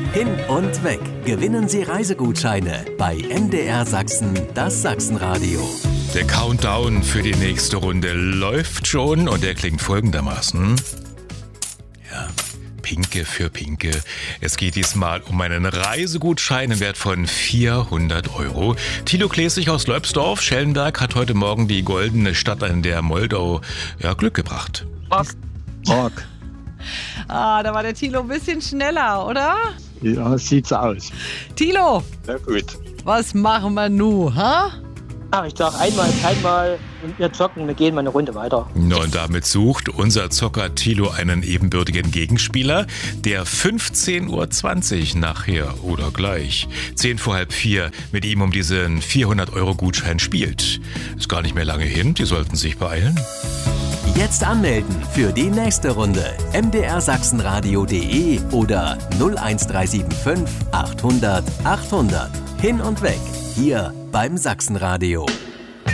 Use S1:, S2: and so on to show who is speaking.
S1: Hin und weg. Gewinnen Sie Reisegutscheine bei MDR Sachsen, das Sachsenradio.
S2: Der Countdown für die nächste Runde läuft schon und der klingt folgendermaßen. Ja, Pinke für Pinke. Es geht diesmal um einen Reisegutschein im Wert von 400 €. Thilo Klesig aus Leubsdorf, Schellenberg, hat heute Morgen die goldene Stadt in der Moldau Glück gebracht.
S3: Prag.
S4: Da war der Thilo ein bisschen schneller, oder?
S3: Ja, sieht's aus.
S4: Thilo,
S3: Na gut.
S4: was machen wir nun, ha?
S5: Ach, ich sag einmal, keinmal und wir zocken, wir gehen mal eine Runde weiter.
S2: Und damit sucht unser Zocker Thilo einen ebenbürtigen Gegenspieler, der 15:20 Uhr nachher oder gleich 10 vor halb 4 mit ihm um diesen 400 € Gutschein spielt. Ist gar nicht mehr lange hin, die sollten sich beeilen.
S1: Jetzt anmelden für die nächste Runde. mdrsachsenradio.de oder 01375 800 800. Hin und weg. Hier beim Sachsenradio.